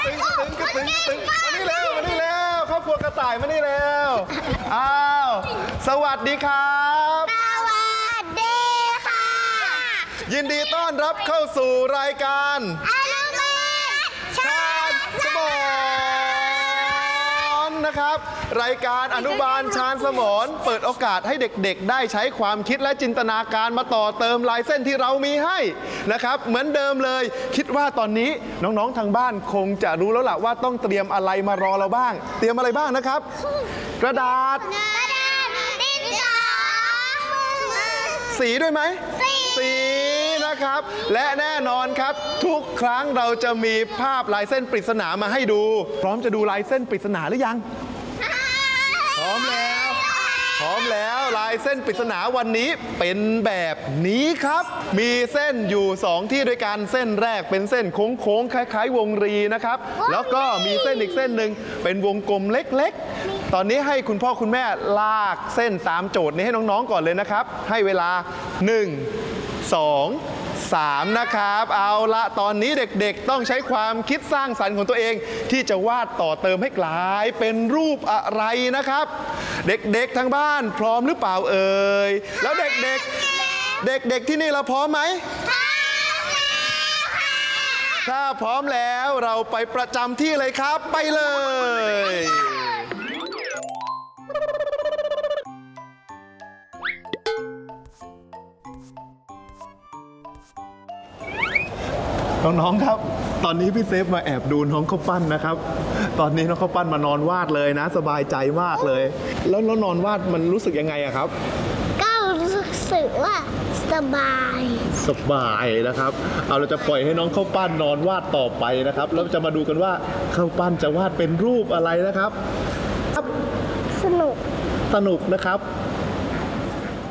ตึงมานี่เร็วครอบครัวกระต่ายมานี่เร็วอ้าวสวัสดีครับสวัสดีค่ะยินดีต้อนรับเข้าสู่รายการอนุบาลชาญสมรนะครับรายการอนุบาลชาญสมรเปิดโอกาสให้เด็กๆได้ใช้ความคิดและจินตนาการมาต่อเติมลายเส้นที่เรามีให้นะครับเหมือนเดิมเลยคิดว่าตอนนี้น้องๆทางบ้านคงจะรู้แล้วล่ะว่าต้องเตรียมอะไรมารอเราบ้างเตรียมอะไรบ้างนะครับกระดาษดินสอสีด้วยไหมสีนะครับและแน่นอนครับทุกครั้งเราจะมีภาพลายเส้นปริศนามาให้ดูพร้อมจะดูลายเส้นปริศนาหรือยังพร้อมแล้วลายเส้นปริศนาวันนี้เป็นแบบนี้ครับมีเส้นอยู่2ที่ด้วยกันเส้นแรกเป็นเส้นโค้งๆคล้ายๆวงรีนะครับแล้วก็มีเส้นอีกเส้นหนึ่งเป็นวงกลมเล็กๆตอนนี้ให้คุณพ่อคุณแม่ลากเส้นตามโจทย์นี้ให้น้องๆก่อนเลยนะครับให้เวลา1 2 3นะครับเอาละตอนนี้เด็กๆต้องใช้ความคิดสร้างสรรค์ของตัวเองที่จะวาดต่อเติมให้กลายเป็นรูปอะไรนะครับเด็กๆทางบ้านพร้อมหรือเปล่าเอ่ยแล้วเด็กที่นี่เราพร้อมไหมถ้าพร้อมแล้วเราไปประจำที่เลยครับไปเลยน้องๆครับตอนนี้พี่เซฟมาแอบดูน้องข้าวปั้นนะครับตอนนี้น้องข้าวปั้นมานอนวาดเลยนะสบายใจมากเลยแล้วนอนวาดมันรู้สึกยังไงอะครับก็รู้สึกว่าสบายนะครับเอาเราจะปล่อยให้น้องข้าวปั้นนอนวาดต่อไปนะครับแล้วจะมาดูกันว่าข้าวปั้นจะวาดเป็นรูปอะไรนะครับสนุกนะครับ